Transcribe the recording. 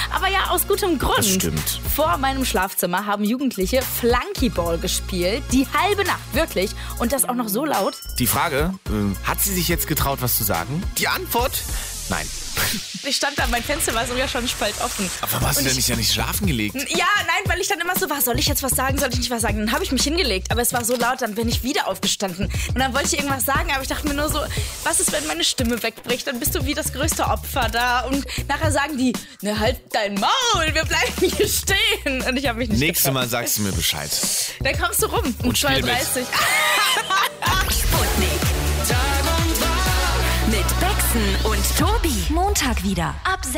Aber ja, aus gutem Grund. Das stimmt. Vor meinem Schlafzimmer haben Jugendliche Flunkyball gespielt. Die halbe Nacht, wirklich. Und das auch noch so laut. Die Frage, hat sie sich jetzt getraut, was zu sagen? Die Antwort, nein. Ich stand da, mein Fenster war sogar schon spalt offen. Aber warum hast du denn nicht schlafen gelegt? Ja, nein, weil ich dann immer so war, soll ich jetzt was sagen, soll ich nicht was sagen? Dann habe ich mich hingelegt, aber es war so laut, dann bin ich wieder aufgestanden. Und dann wollte ich irgendwas sagen, aber ich dachte mir nur so, was ist, wenn meine Stimme wegbricht? Dann bist du wie das größte Opfer da. Und nachher sagen die, ne, halt dein Maul, wir bleiben hier stehen. Und ich habe mich nicht Nächstes Mal sagst du mir Bescheid. Dann kommst du rum um 2:30 Uhr. Sputnik. Mit Bexen und Tobi. Montag wieder ab 6.